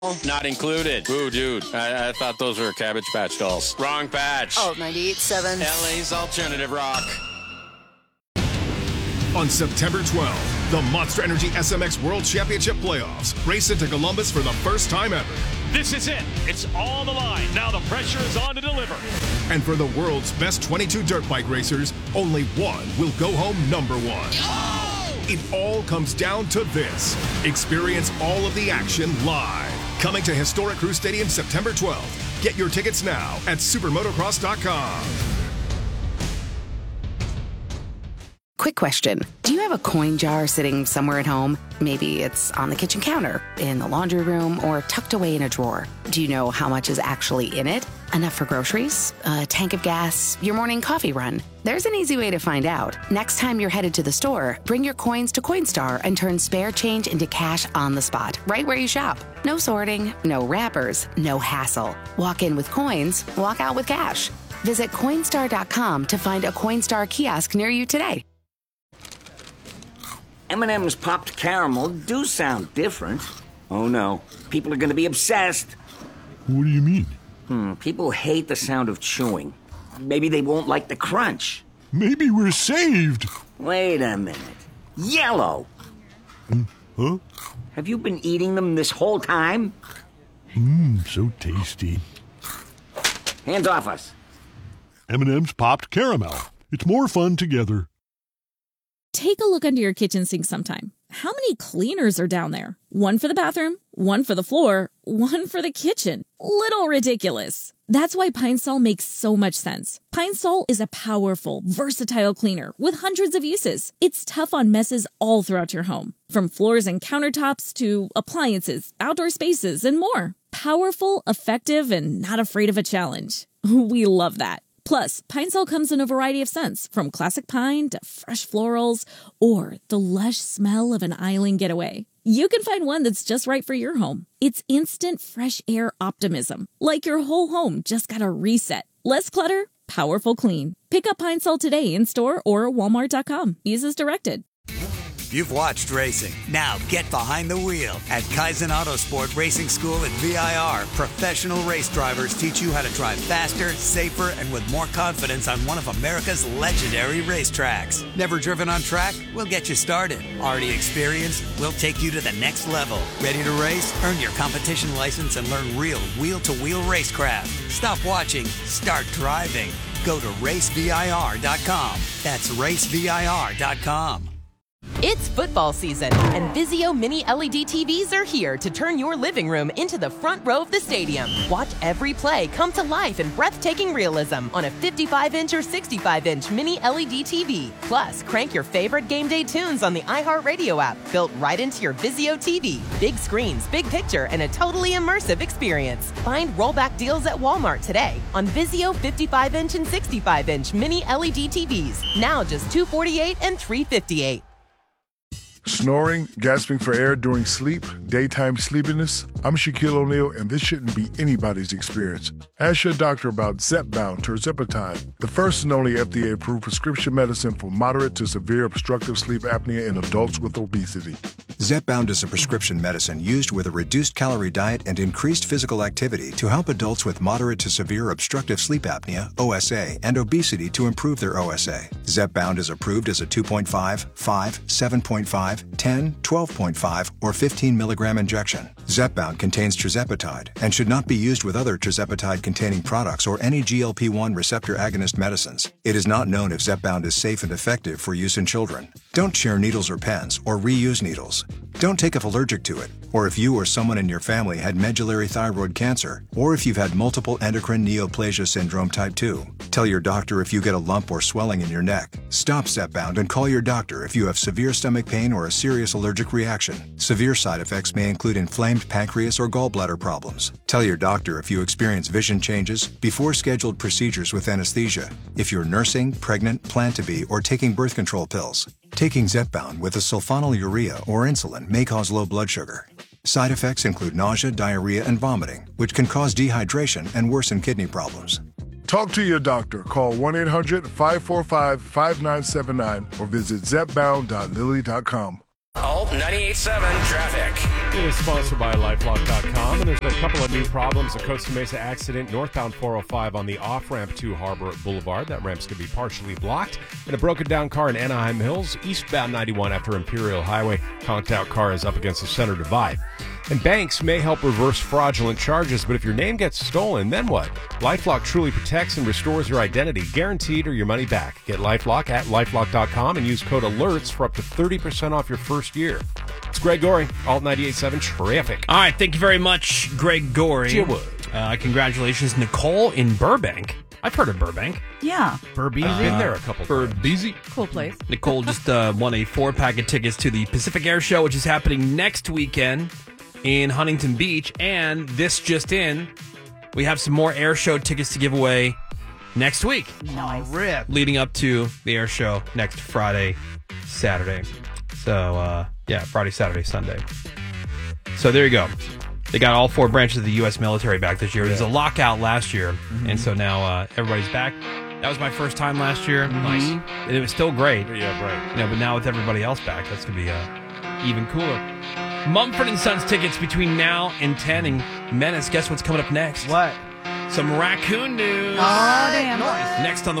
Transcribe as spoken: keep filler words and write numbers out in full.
Not included. Ooh, dude, I, I thought those were Cabbage Patch Dolls. Wrong patch. Oh, ninety-eight point seven. L A's alternative rock. On September twelfth, the Monster Energy S M X World Championship Playoffs race into Columbus for the first time ever. This is it. It's all on the line. Now the pressure is on to deliver. And for the world's best twenty-two dirt bike racers, only one will go home number one. Oh! It all comes down to this. Experience all of the action live. Coming to historic Crew Stadium September twelfth. Get your tickets now at supermotocross dot com. Quick question. Do you have a coin jar sitting somewhere at home? Maybe it's on the kitchen counter, in the laundry room, or tucked away in a drawer. Do you know how much is actually in it? Enough for groceries, a tank of gas, your morning coffee run? There's an easy way to find out. Next time you're headed to the store, bring your coins to Coinstar and turn spare change into cash on the spot, right where you shop. No sorting, no wrappers, no hassle. Walk in with coins, walk out with cash. Visit Coinstar dot com to find a Coinstar kiosk near you today. M and M's popped caramel do sound different. Oh no, people are gonna be obsessed. What do you mean? Hmm, people hate the sound of chewing. Maybe they won't like the crunch. Maybe we're saved. Wait a minute. Yellow! Mm, huh? Have you been eating them this whole time? Mmm, so tasty. Hands off us. M and M's popped caramel. It's more fun together. Take a look under your kitchen sink sometime. How many cleaners are down there? One for the bathroom, one for the floor, one for the kitchen. Little ridiculous. That's why Pine Sol makes so much sense. Pine Sol is a powerful, versatile cleaner with hundreds of uses. It's tough on messes all throughout your home, from floors and countertops to appliances, outdoor spaces, and more. Powerful, effective, and not afraid of a challenge. We love that. Plus, Pine Sol comes in a variety of scents, from classic pine to fresh florals, or the lush smell of an island getaway. You can find one that's just right for your home. It's instant fresh air optimism, like your whole home just got a reset. Less clutter, powerful clean. Pick up Pine Sol today in store or walmart dot com. Use as directed. You've watched racing. Now get behind the wheel. At Kaizen Autosport Racing School at V I R, professional race drivers teach you how to drive faster, safer, and with more confidence on one of America's legendary racetracks. Never driven on track? We'll get you started. Already experienced? We'll take you to the next level. Ready to race? Earn your competition license and learn real wheel-to-wheel racecraft. Stop watching. Start driving. Go to race V I R dot com. That's race V I R dot com. It's football season, and Vizio Mini L E D T Vs are here to turn your living room into the front row of the stadium. Watch every play come to life in breathtaking realism on a fifty-five inch or sixty-five inch Mini L E D T V. Plus, crank your favorite game day tunes on the iHeartRadio app, built right into your Vizio T V. Big screens, big picture, and a totally immersive experience. Find rollback deals at Walmart today on Vizio fifty-five inch and sixty-five inch Mini L E D T Vs. Now just two hundred forty-eight dollars and three hundred fifty-eight dollars. Snoring, gasping for air during sleep, daytime sleepiness? I'm Shaquille O'Neal, and this shouldn't be anybody's experience. Ask your doctor about Zepbound tirzepatide, the first and only F D A-approved prescription medicine for moderate to severe obstructive sleep apnea in adults with obesity. Zepbound is a prescription medicine used with a reduced calorie diet and increased physical activity to help adults with moderate to severe obstructive sleep apnea, O S A, and obesity to improve their O S A. Zepbound is approved as a two point five, five, seven point five, ten, twelve point five, or fifteen milligram injection. Zepbound contains tirzepatide and should not be used with other tirzepatide-containing products or any G L P one receptor agonist medicines. It is not known if Zepbound is safe and effective for use in children. Don't share needles or pens or reuse needles. Don't take if allergic to it, or if you or someone in your family had medullary thyroid cancer, or if you've had multiple endocrine neoplasia syndrome type two. Tell your doctor if you get a lump or swelling in your neck. Stop Zepbound and call your doctor if you have severe stomach pain or a serious allergic reaction. Severe side effects may include inflamed pancreas or gallbladder problems. Tell your doctor if you experience vision changes before scheduled procedures with anesthesia, if you're nursing, pregnant, plan to be, or taking birth control pills. Taking Zepbound with a sulfonylurea or insulin may cause low blood sugar. Side effects include nausea, diarrhea, and vomiting, which can cause dehydration and worsen kidney problems. Talk to your doctor. Call one eight hundred, five four five, five nine seven nine or visit zepbound dot lilly dot com. Alt ninety-eight point seven traffic. It is sponsored by LifeLock dot com, and there's been a couple of new problems. A Costa Mesa accident, northbound four oh five on the off-ramp to Harbor Boulevard. That ramp's going to be partially blocked. And a broken-down car in Anaheim Hills, eastbound ninety-one after Imperial Highway. Conked-out car is up against the center divide. And banks may help reverse fraudulent charges, but if your name gets stolen, then what? LifeLock truly protects and restores your identity, guaranteed or your money back. Get LifeLock at LifeLock dot com and use code ALERTS for up to thirty percent off your first year. It's Greg Gorey, Alt ninety-eight point seven Traffic. All right, thank you very much, Greg Gorey. Uh, congratulations, Nicole in Burbank. I've heard of Burbank. Yeah. Burbeezy. I've been there a couple times. Burbeezy. Cool place. Nicole just uh, won a four-pack of tickets to the Pacific Air Show, which is happening next weekend in Huntington Beach. And this just in, we have some more air show tickets to give away next week. Nice. Rip. Leading up to the air show next Friday, Saturday. So, uh, yeah, Friday, Saturday, Sunday. So there you go. They got all four branches of the U S military back this year. There was a lockout last year, mm-hmm. and so now uh, everybody's back. That was my first time last year. Mm-hmm. Nice. And it was still great. Yeah, right. You know, but now with everybody else back, that's going to be uh, even cooler. Mumford and Sons tickets between now and ten. And Menace, guess what's coming up next? What? Some raccoon news. Oh, damn. Next on the